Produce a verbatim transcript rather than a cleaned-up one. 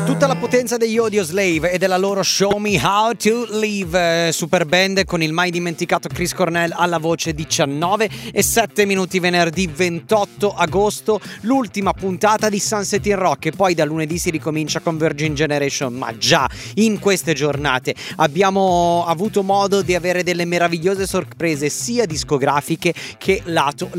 Tutta la potenza degli Audioslave e della loro Show Me How to Live, super band con il mai dimenticato Chris Cornell alla voce. Diciannove e sette minuti, venerdì ventotto agosto, l'ultima puntata di Sunset in Rock, e poi da lunedì si ricomincia con Virgin Generation. Ma già in queste giornate abbiamo avuto modo di avere delle meravigliose sorprese sia discografiche che lato